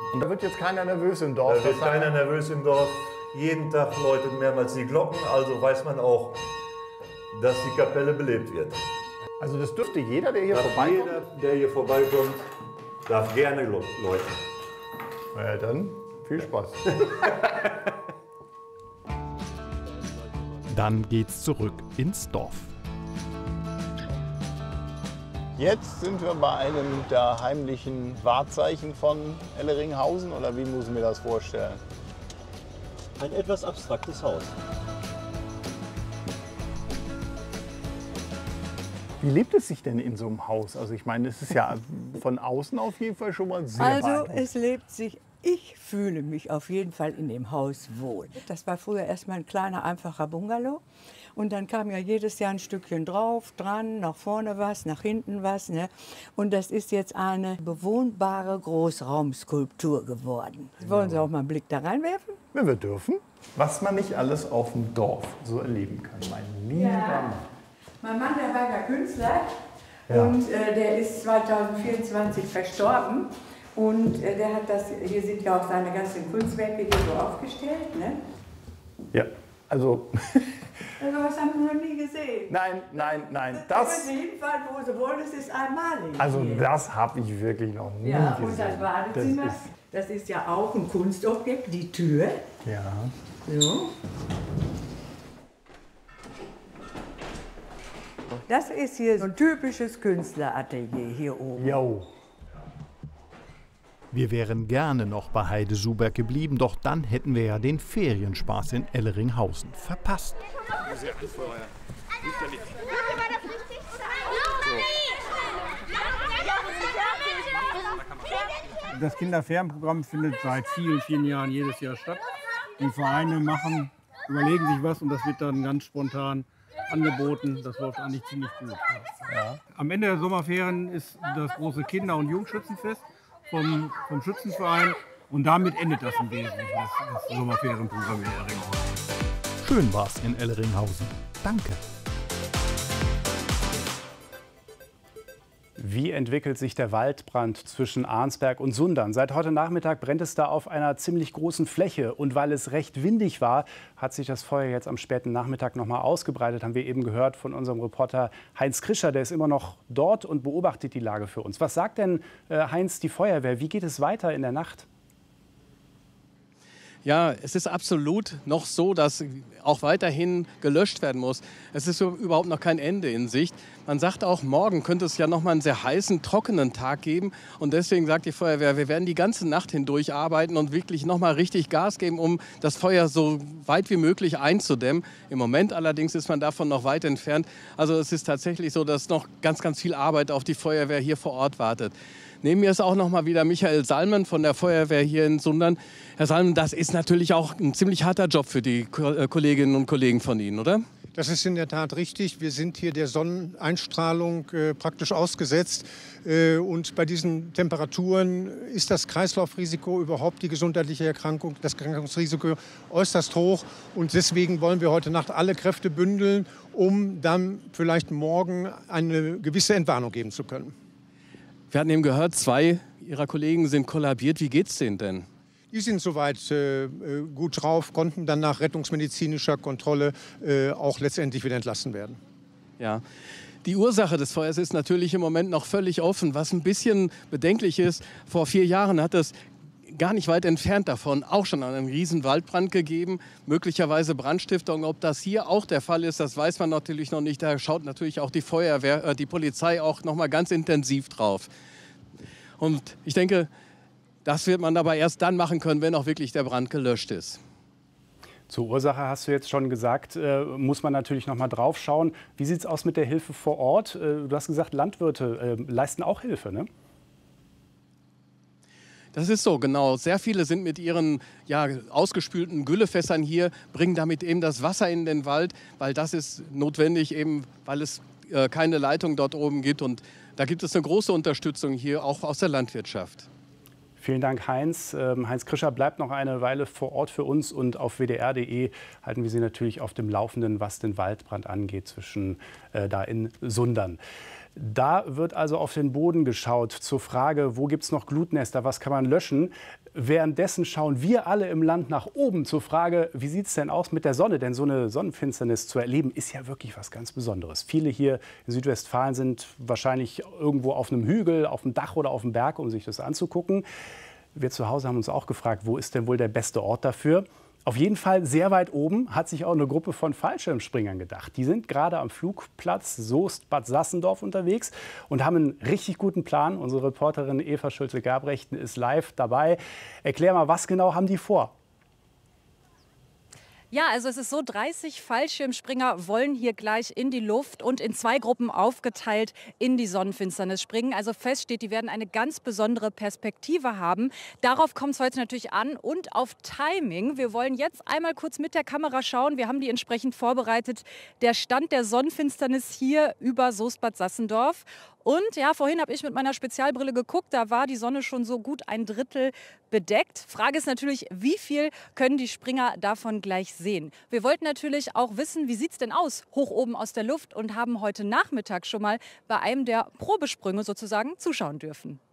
Und da wird jetzt keiner nervös im Dorf? Da wird keiner nervös im Dorf. Jeden Tag läuten mehrmals die Glocken, also weiß man auch, dass die Kapelle belebt wird. Also das dürfte jeder, der hier vorbeikommt? Jeder, der hier vorbeikommt, darf gerne läuten. Na ja, dann viel Spaß. Dann geht's zurück ins Dorf. Jetzt sind wir bei einem der heimlichen Wahrzeichen von Elleringhausen, oder wie muss ich mir das vorstellen? Ein etwas abstraktes Haus. Wie lebt es sich denn in so einem Haus? Also ich meine, es ist ja von außen auf jeden Fall schon mal sehr Also beeindruckend. es lebt sich, ich fühle mich auf jeden Fall in dem Haus wohl. Das war früher erstmal ein kleiner, einfacher Bungalow. Und dann kam ja jedes Jahr ein Stückchen drauf, dran, nach vorne was, nach hinten was. Ne? Und das ist jetzt eine bewohnbare Großraumskulptur geworden. Wollen Sie auch mal einen Blick da reinwerfen? Wenn wir dürfen. Was man nicht alles auf dem Dorf so erleben kann, mein lieber Mann. Mein Mann, der war ja Künstler, Ja. und der ist 2024 verstorben. Und der hat das, hier sind ja auch seine ganzen Kunstwerke hier so aufgestellt. Ne? Ja, also Also was haben Sie noch nie gesehen? nein, nein, nein. Da Das, können Sie hinfahren, wo Sie wollen, es ist einmalig. also hier. das habe ich wirklich noch nie Ja, gesehen. und das Badezimmer, das ist ja auch ein Kunstobjekt, die Tür. Ja. So. Das ist hier so ein typisches Künstleratelier hier oben. Jo. Wir wären gerne noch bei Heide Suberg geblieben, doch dann hätten wir ja den Ferienspaß in Elleringhausen verpasst. Das Kinderferienprogramm findet seit vielen, vielen Jahren jedes Jahr statt. Die Vereine überlegen sich was, und das wird dann ganz spontan angeboten. Das läuft eigentlich ziemlich gut. Ja. Am Ende der Sommerferien ist das große Kinder- und Jugendschützenfest vom Schützenverein, und damit endet das im Wesentlichen, das Sommerferienprogramm in Elleringhausen. Schön war's in Elleringhausen. Danke. Wie entwickelt sich der Waldbrand zwischen Arnsberg und Sundern? Seit heute Nachmittag brennt es da auf einer ziemlich großen Fläche. Und weil es recht windig war, hat sich das Feuer jetzt am späten Nachmittag noch mal ausgebreitet. Haben wir eben gehört von unserem Reporter Heinz Krischer. Der ist immer noch dort und beobachtet die Lage für uns. Was sagt denn, Heinz, die Feuerwehr? Wie geht es weiter in der Nacht? Ja, es ist absolut noch so, dass auch weiterhin gelöscht werden muss. Es ist so überhaupt noch kein Ende in Sicht. Man sagt auch, morgen könnte es ja noch mal einen sehr heißen, trockenen Tag geben. Und deswegen sagt die Feuerwehr, wir werden die ganze Nacht hindurch arbeiten und wirklich noch mal richtig Gas geben, um das Feuer so weit wie möglich einzudämmen. Im Moment allerdings ist man davon noch weit entfernt. Also es ist tatsächlich so, dass noch ganz, ganz viel Arbeit auf die Feuerwehr hier vor Ort wartet. Neben mir ist auch noch mal wieder Michael Salmen von der Feuerwehr hier in Sundern. Herr Salmen, das ist natürlich auch ein ziemlich harter Job für die Kolleginnen und Kollegen von Ihnen, oder? Das ist in der Tat richtig. Wir sind hier der Sonneneinstrahlung praktisch ausgesetzt. Und bei diesen Temperaturen ist das Kreislaufrisiko, überhaupt die gesundheitliche Erkrankung, das Erkrankungsrisiko äußerst hoch. Und deswegen wollen wir heute Nacht alle Kräfte bündeln, um dann vielleicht morgen eine gewisse Entwarnung geben zu können. Wir hatten eben gehört, 2 Ihrer Kollegen sind kollabiert. Wie geht's denen denn? Die sind soweit gut drauf, konnten dann nach rettungsmedizinischer Kontrolle auch letztendlich wieder entlassen werden. Ja. Die Ursache des Feuers ist natürlich im Moment noch völlig offen. Was ein bisschen bedenklich ist, vor 4 Jahren hat es gar nicht weit entfernt davon auch schon einen riesen Waldbrand gegeben, möglicherweise Brandstiftung. Ob das hier auch der Fall ist, das weiß man natürlich noch nicht. Da schaut natürlich auch die Feuerwehr, die Polizei auch noch mal ganz intensiv drauf. Und ich denke, das wird man aber erst dann machen können, wenn auch wirklich der Brand gelöscht ist. Zur Ursache hast du jetzt schon gesagt, muss man natürlich noch mal drauf schauen. Wie sieht es aus mit der Hilfe vor Ort? Du hast gesagt, Landwirte leisten auch Hilfe, ne? Das ist so, genau. Sehr viele sind mit ihren ausgespülten Güllefässern hier, bringen damit eben das Wasser in den Wald, weil das ist notwendig, eben weil es keine Leitung dort oben gibt. Und da gibt es eine große Unterstützung hier, auch aus der Landwirtschaft. Vielen Dank, Heinz. Heinz Krischer bleibt noch eine Weile vor Ort für uns, und auf wdr.de halten wir Sie natürlich auf dem Laufenden, was den Waldbrand angeht, da in Sundern. Da wird also auf den Boden geschaut zur Frage, wo gibt es noch Glutnester, was kann man löschen. Währenddessen schauen wir alle im Land nach oben zur Frage, wie sieht es denn aus mit der Sonne? Denn so eine Sonnenfinsternis zu erleben, ist ja wirklich was ganz Besonderes. Viele hier in Südwestfalen sind wahrscheinlich irgendwo auf einem Hügel, auf dem Dach oder auf dem Berg, um sich das anzugucken. Wir zu Hause haben uns auch gefragt, wo ist denn wohl der beste Ort dafür? Auf jeden Fall sehr weit oben hat sich auch eine Gruppe von Fallschirmspringern gedacht. Die sind gerade am Flugplatz Soest-Bad Sassendorf unterwegs und haben einen richtig guten Plan. Unsere Reporterin Eva Schulze-Gabrechten ist live dabei. Erklär mal, was genau haben die vor? Ja, also es ist so, 30 Fallschirmspringer wollen hier gleich in die Luft und in 2 Gruppen aufgeteilt in die Sonnenfinsternis springen. Also fest steht, die werden eine ganz besondere Perspektive haben. Darauf kommt es heute natürlich an und auf Timing. Wir wollen jetzt einmal kurz mit der Kamera schauen. Wir haben die entsprechend vorbereitet. Der Stand der Sonnenfinsternis hier über Soest-Bad Sassendorf. Und ja, vorhin habe ich mit meiner Spezialbrille geguckt, da war die Sonne schon so gut 1/3 bedeckt. Frage ist natürlich, wie viel können die Springer davon gleich sehen? Wir wollten natürlich auch wissen, wie sieht es denn aus, hoch oben aus der Luft, und haben heute Nachmittag schon mal bei einem der Probesprünge sozusagen zuschauen dürfen.